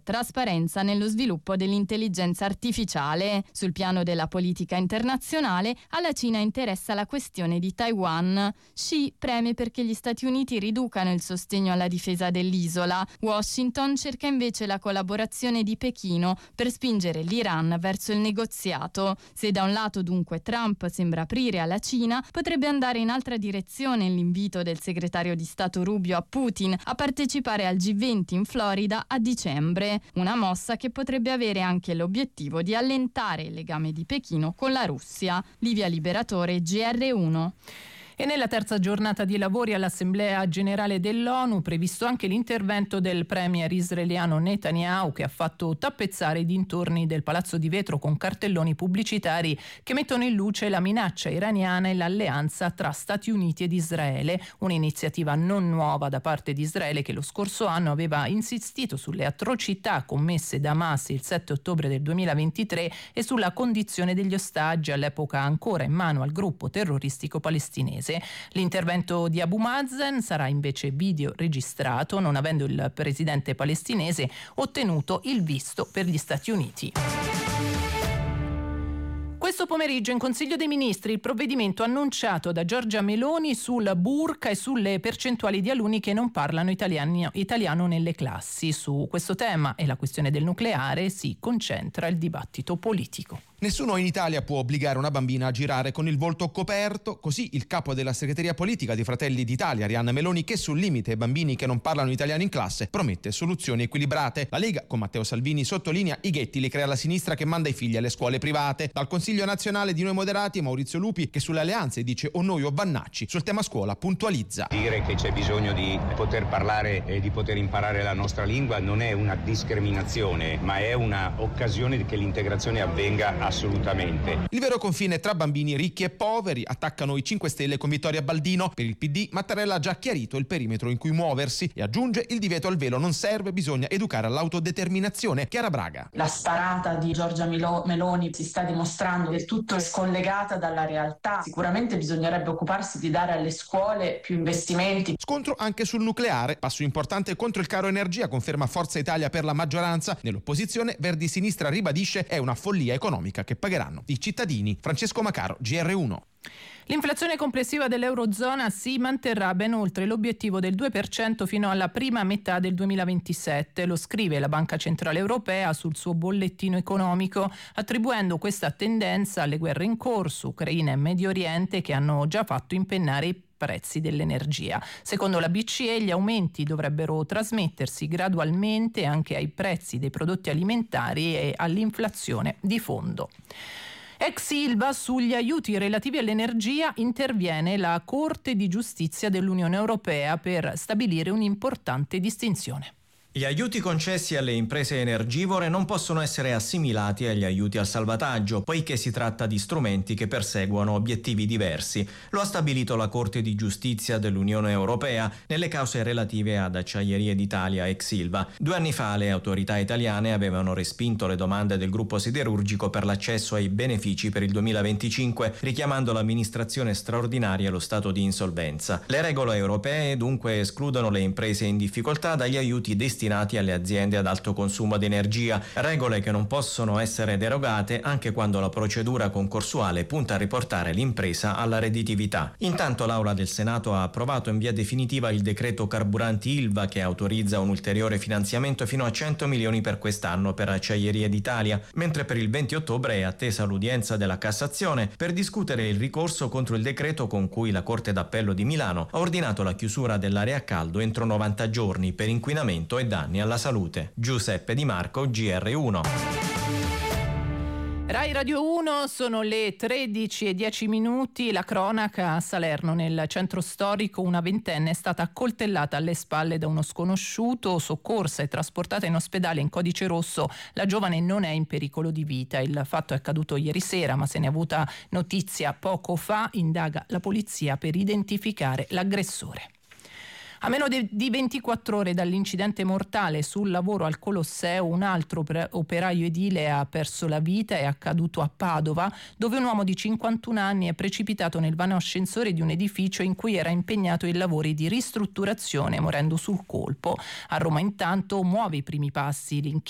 trasparenza nello sviluppo dell'intelligenza artificiale. Sul piano della politica internazionale, alla Cina interessa la questione di Taiwan. Xi preme perché gli Stati Uniti riducano il sostegno alla difesa dell'isola. Washington cerca invece la collaborazione di Pechino per spingere l'Iran verso il negoziato. Se da un lato dunque Trump sembra aprire alla Cina, potrebbe andare in altra direzione l'invito del segretario di Stato Rubio a Putin a partecipare al G20 in Florida a dicembre, una mossa che potrebbe avere anche l'obiettivo di allentare il legame di Pechino con la Russia. Livia Liberatore, GR1. E nella terza giornata di lavori all'Assemblea Generale dell'ONU previsto anche l'intervento del premier israeliano Netanyahu, che ha fatto tappezzare i dintorni del Palazzo di Vetro con cartelloni pubblicitari che mettono in luce la minaccia iraniana e l'alleanza tra Stati Uniti ed Israele, un'iniziativa non nuova da parte di Israele, che lo scorso anno aveva insistito sulle atrocità commesse da Hamas il 7 ottobre del 2023 e sulla condizione degli ostaggi, all'epoca ancora in mano al gruppo terroristico palestinese. L'intervento di Abu Mazen sarà invece video registrato, non avendo il presidente palestinese ottenuto il visto per gli Stati Uniti. Questo pomeriggio in Consiglio dei Ministri il provvedimento annunciato da Giorgia Meloni sul burqa e sulle percentuali di alunni che non parlano italiano nelle classi. Su questo tema e la questione del nucleare si concentra il dibattito politico. Nessuno in Italia può obbligare una bambina a girare con il volto coperto, così il capo della segreteria politica di Fratelli d'Italia, Arianna Meloni, che sul limite ai bambini che non parlano italiano in classe promette soluzioni equilibrate. La Lega, con Matteo Salvini, sottolinea i ghetti li crea la sinistra che manda i figli alle scuole private. Dal Consiglio nazionale di Noi Moderati, Maurizio Lupi, che sulle alleanze dice o noi o Vannacci, sul tema scuola puntualizza. Dire che c'è bisogno di poter parlare e di poter imparare la nostra lingua non è una discriminazione, ma è una occasione che l'integrazione avvenga assolutamente. Il vero confine tra bambini ricchi e poveri, attaccano i 5 Stelle con Vittoria Baldino. Per il PD Mattarella ha già chiarito il perimetro in cui muoversi e aggiunge: il divieto al velo non serve, bisogna educare all'autodeterminazione. Chiara Braga. La sparata di Giorgia Meloni si sta dimostrando del tutto scollegata dalla realtà. Sicuramente bisognerebbe occuparsi di dare alle scuole più investimenti. Scontro anche sul nucleare, passo importante contro il caro energia, conferma Forza Italia per la maggioranza. Nell'opposizione Verdi Sinistra ribadisce è una follia economica che pagheranno i cittadini. Francesco Macaro, GR1. L'inflazione complessiva dell'Eurozona si manterrà ben oltre l'obiettivo del 2% fino alla prima metà del 2027, lo scrive la Banca Centrale Europea sul suo bollettino economico, attribuendo questa tendenza alle guerre in corso, Ucraina e Medio Oriente, che hanno già fatto impennare i prezzi dell'energia. Secondo la BCE gli aumenti dovrebbero trasmettersi gradualmente anche ai prezzi dei prodotti alimentari e all'inflazione di fondo. Ex Ilva, sugli aiuti relativi all'energia interviene la Corte di Giustizia dell'Unione Europea per stabilire un'importante distinzione. Gli aiuti concessi alle imprese energivore non possono essere assimilati agli aiuti al salvataggio, poiché si tratta di strumenti che perseguono obiettivi diversi. Lo ha stabilito la Corte di Giustizia dell'Unione Europea nelle cause relative ad Acciaierie d'Italia ex Ilva. 2 anni fa le autorità italiane avevano respinto le domande del gruppo siderurgico per l'accesso ai benefici per il 2025, richiamando l'amministrazione straordinaria e lo stato di insolvenza. Le regole europee dunque escludono le imprese in difficoltà dagli aiuti destinati alle aziende ad alto consumo di energia, regole che non possono essere derogate anche quando la procedura concorsuale punta a riportare l'impresa alla redditività. Intanto l'Aula del Senato ha approvato in via definitiva il decreto carburanti Ilva, che autorizza un ulteriore finanziamento fino a 100 milioni per quest'anno per Acciaierie d'Italia, mentre per il 20 ottobre è attesa l'udienza della Cassazione per discutere il ricorso contro il decreto con cui la Corte d'Appello di Milano ha ordinato la chiusura dell'area a caldo entro 90 giorni per inquinamento e danni alla salute. Giuseppe Di Marco, GR1. Rai Radio 1, sono le 13:10. La cronaca: a Salerno, nel centro storico, una ventenne è stata accoltellata alle spalle da uno sconosciuto. Soccorsa e trasportata in ospedale in codice rosso, la giovane non è in pericolo di vita. Il fatto è accaduto ieri sera, ma se ne è avuta notizia poco fa. Indaga la polizia per identificare l'aggressore. A meno di 24 ore dall'incidente mortale sul lavoro al Colosseo, un altro operaio edile ha perso la vita. È accaduto a Padova, dove un uomo di 51 anni è precipitato nel vano ascensore di un edificio in cui era impegnato in lavori di ristrutturazione, morendo sul colpo. A Roma intanto muove i primi passi l'inchiesta